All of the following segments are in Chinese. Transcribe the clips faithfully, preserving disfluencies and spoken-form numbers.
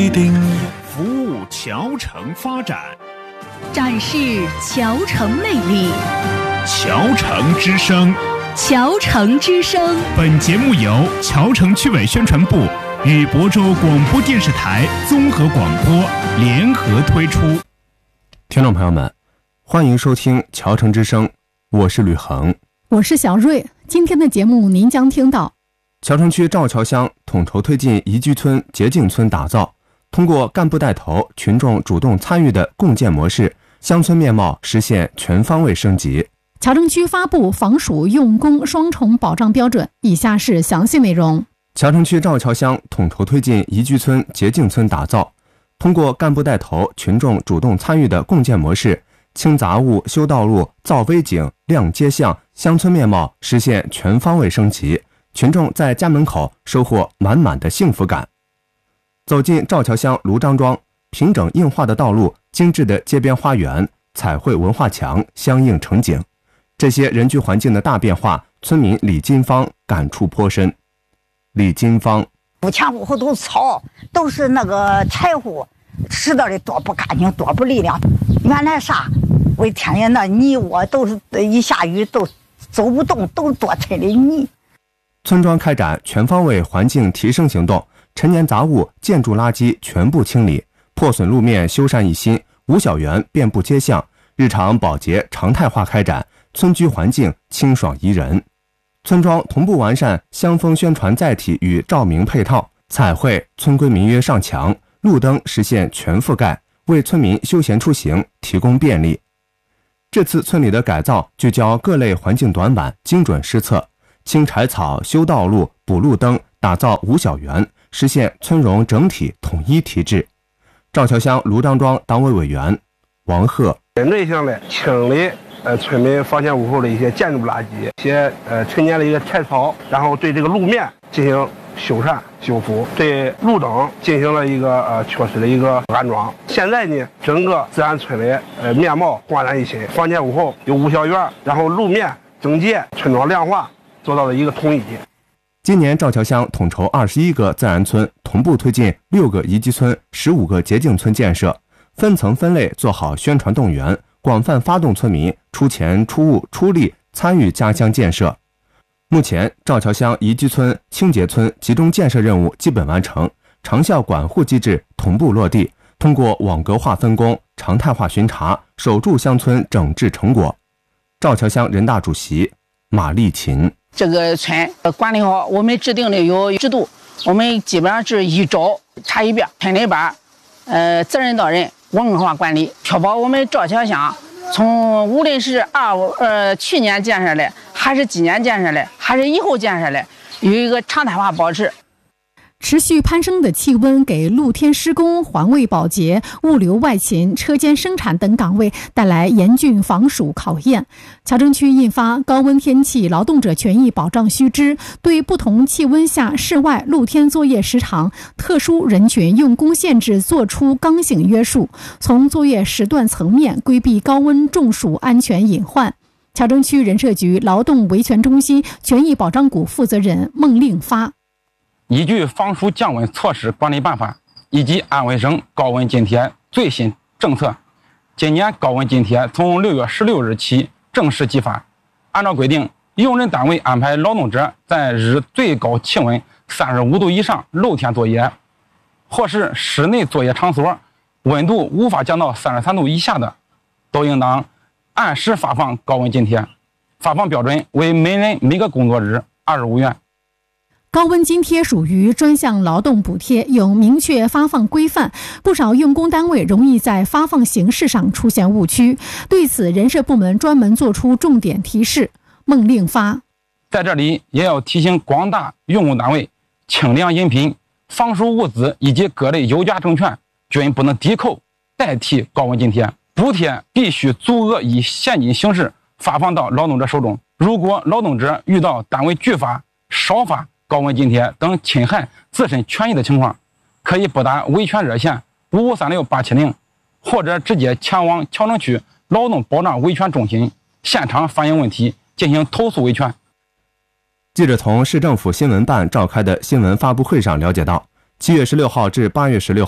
叮叮，服务侨城发展， 展示侨城魅力。 侨城之声， 侨城之声。 本节目由侨城区委宣传部与亳州广播电视台综合广播联合推出。 听众朋友们，欢迎收听侨城之声，我是吕恒， 我是小瑞。今天的节目您将听到侨城区赵桥乡统筹推进宜居村洁净村打造，通过干部带头、群众主动参与的共建模式，乡村面貌实现全方位升级。 侨城区发布防暑用工双重保障标准，以下是详细内容。 侨城区赵桥乡统筹推进宜居村洁净村打造，通过干部带头、群众主动参与的共建模式，清杂物、修道路、造微景、亮街巷，乡村面貌实现全方位升级，群众在家门口收获满满的幸福感。走进赵桥乡卢张庄，平整硬化的道路、精致的街边花园、彩绘文化墙相映成景，这些人居环境的大变化，村民李金芳感触颇深。李金芳： 屋前屋后都是草，都是那个柴火，拾到的多不干净，多不利亮。原来啥，我天天那泥窝都是一下雨都走不动，都多沉的泥。 村庄开展全方位环境提升行动，陈年杂物、建筑垃圾全部清理，破损路面修缮一新，五小园遍布街巷，日常保洁常态化开展，村居环境清爽宜人。村庄同步完善乡风宣传载体与照明配套，彩绘、村规民约上墙，路灯实现全覆盖，为村民休闲出行提供便利。这次村里的改造聚焦各类环境短板，精准施策，清柴草、修道路、补路灯，打造五小园，实现村容整体统一提质。赵桥乡卢张庄党委委员王鹤： 针对性的清理呃村民房前屋后的一些建筑垃圾、一些呃陈年的一个柴草，然后对这个路面进行修缮修复，对路灯进行了一个呃确实的一个安装。现在呢，整个自然村的呃面貌焕然一新，房前屋后有五小园，然后路面整洁，村庄亮化做到了一个统一。 今年赵桥乡统筹二十一个自然村，同步推进六个宜居村、十五个洁净村建设，分层分类做好宣传动员，广泛发动村民出钱出物出力参与家乡建设。目前，赵桥乡宜居村、清洁村集中建设任务基本完成，长效管护机制同步落地，通过网格化分工、常态化巡查，守住乡村整治成果。赵桥乡人大主席马丽琴： 这个村管理好，我们制定的有制度，我们基本上是一周查一遍，村里边呃责任到人，文化管理，确保我们赵桥乡从无论是二呃去年建设的，还是今年建设的，还是以后建设的，有一个常态化保持。 持续攀升的气温给露天施工、环卫保洁、物流外勤、车间生产等岗位带来严峻防暑考验。侨城区印发《高温天气劳动者权益保障须知》，对不同气温下室外露天作业时长、特殊人群用工限制作出刚性约束，从作业时段层面规避高温中暑安全隐患。侨城区人社局劳动维权中心权益保障股负责人孟令发： 依据防暑降温措施管理办法以及安徽省高温津贴最新政策，今年高温津贴从六月十六日起正式寄发。按照规定，用人单位安排劳动者在日最高气温三十五度以上露天作业，或是室内作业场所温度无法降到三十三度以下的，都应当按时发放高温津贴，发放标准为每人每个工作日二十五元。 高温津贴属于专项劳动补贴，有明确发放规范，不少用工单位容易在发放形式上出现误区，对此人社部门专门作出重点提示。孟令发： 在这里也要提醒广大用工单位，清凉饮品、防暑物资以及各类有价证券均不能抵扣代替高温津贴，补贴必须足额以现金形式发放到劳动者手中。如果劳动者遇到单位拒发、少发高温津贴等侵害自身权益的情况，可以拨打维权热线五五三六八七零，或者直接前往侨城区劳动保障维权中心现场反映问题，进行投诉维权。 记者从市政府新闻办召开的新闻发布会上了解到，七月十六号至八月十六号，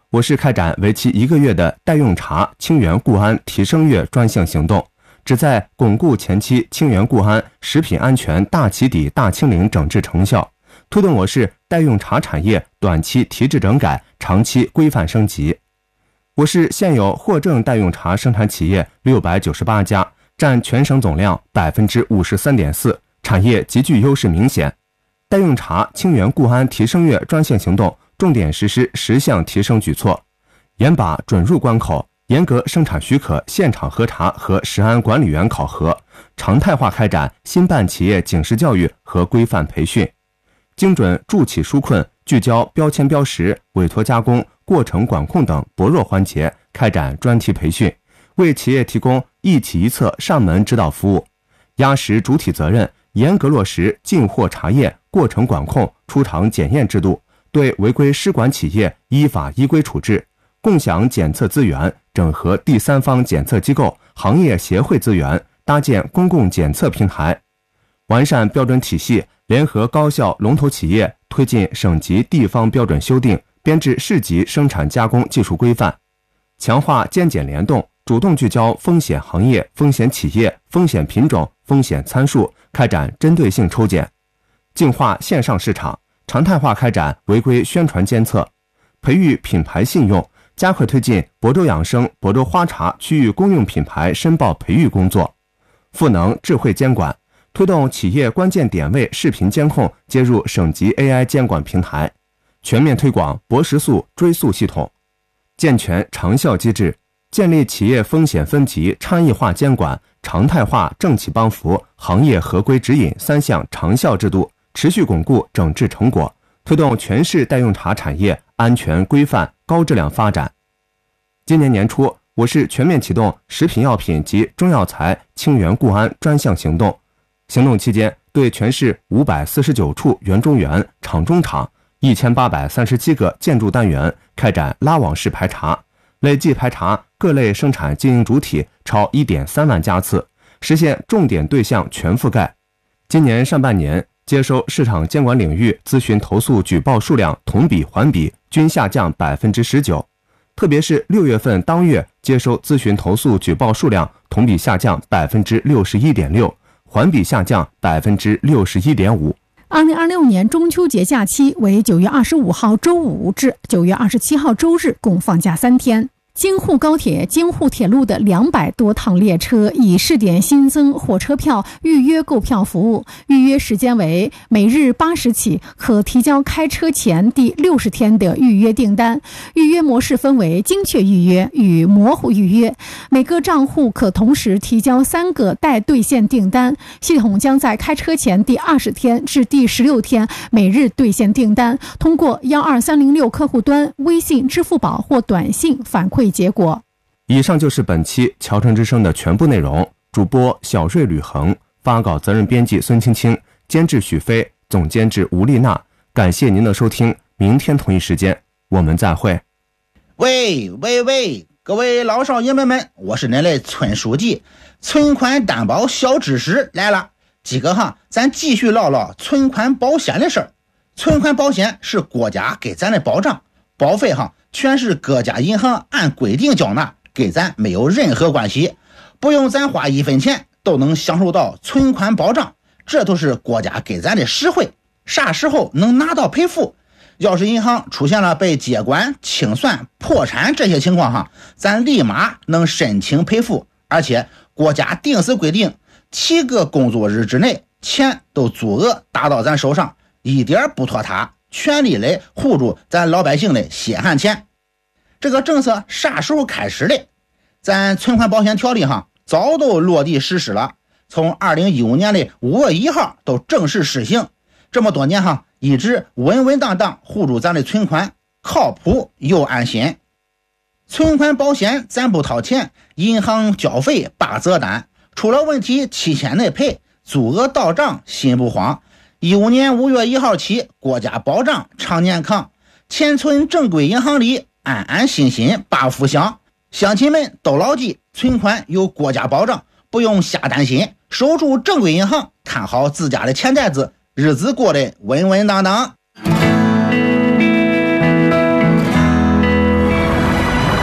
我市开展为期一个月的代用茶清源固安提升月专项行动，旨在巩固前期清源固安食品安全大起底大清零整治成效，推动我市代用茶产业短期提质整改，长期规范升级。我市现有获证代用茶生产企业六百九十八家，占全省总量 百分之五十三点四， 产业极具优势明显。代用茶清源固安提升月专项行动重点实施十项提升举措，严把准入关口，严格生产许可现场核查和食安管理员考核，常态化开展新办企业警示教育和规范培训，精准助企纾困，聚焦标签标识、委托加工、过程管控等薄弱环节开展专题培训，为企业提供一企一策上门指导服务，压实主体责任，严格落实进货查验、过程管控、出厂检验制度，对违规施管企业依法依规处置，共享检测资源，整合第三方检测机构、行业协会资源，搭建公共检测平台，完善标准体系，联合高校龙头企业推进省级地方标准修订，编制市级生产加工技术规范，强化监检联动，主动聚焦风险行业、风险企业、风险品种、风险参数，开展针对性抽检，净化线上市场，常态化开展违规宣传监测，培育品牌信用，加快推进亳州养生、亳州花茶区域公用品牌申报培育工作，赋能智慧监管，推动企业关键点位视频监控接入省级 A I 监管平台，全面推广博时速追溯系统，健全长效机制，建立企业风险分级差异化监管、常态化政企帮扶、行业合规指引三项长效制度，持续巩固整治成果，推动全市代用茶产业安全规范高质量发展。今年年初，我市全面启动食品药品及中药材清源固安专项行动。行动期间，对全市五百四十九处园中园、厂中厂、一千八百三十七个建筑单元开展拉网式排查，累计排查各类生产经营主体超 一点三万家次，实现重点对象全覆盖。今年上半年，接收市场监管领域咨询投诉举报数量同比环比均下降 百分之十九， 特别是六月份当月接收咨询投诉举报数量同比下降 百分之六十一点六， 环比下降 百分之六十一点五。 二零二六年中秋节假期为九月二十五号周五至九月二十七号周日，共放假三天。京沪高铁、京沪铁路的两百多趟列车已试点新增火车票预约购票服务，预约时间为每日八时起，可提交开车前第六十天的预约订单。预约模式分为精确预约与模糊预约，每个账户可同时提交三个待兑现订单。系统将在开车前第二十天至第十六天每日兑现订单，通过一二三零六客户端、微信、支付宝或短信反馈结果。 以上就是本期侨城之声的全部内容。主播小瑞吕恒，发稿责任编辑孙青青，监制许飞，总监制吴丽娜。感谢您的收听，明天同一时间我们再会。 喂喂喂，各位老少爷们们，我是您的村书记。存款担保小知识来了，今个哈，咱继续唠唠存款保险的事儿。存款保险是国家给咱的保障，保费哈全是各家银行按规定缴纳，给咱没有任何关系，不用咱花一分钱都能享受到存款保障，这都是国家给咱的实惠。啥时候能拿到赔付？要是银行出现了被接管、清算、破产这些情况哈，咱立马能申请赔付，而且国家定时规定七个工作日之内钱都足额打到咱手上，一点不拖沓，全力来护住咱老百姓的血汗钱。这个政策啥时候开始的？咱存款保险条例哈早都落地实施了，从二零一五年的五月一号都正式实行。这么多年哈，一直稳稳当当护住咱的存款，靠谱又安心。存款保险咱不掏钱，银行交费八责单，出了问题七天内赔，足额到账心不慌。一五年五月一号起，国家保障常年康，钱存正规银行里，安安心心把福享。乡亲们都牢记，存款有国家保障，不用瞎担心，守住正规银行，看好自家的钱袋子，日子过得稳稳当当。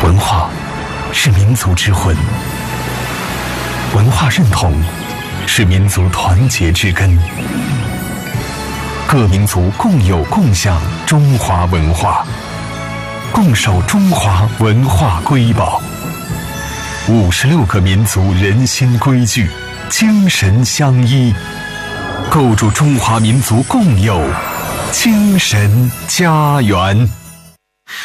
文化是民族之魂，文化认同是民族团结之根。各民族共有共享中华文化，共守中华文化瑰宝。五十六个民族人心规矩，精神相依，构筑中华民族共有精神家园。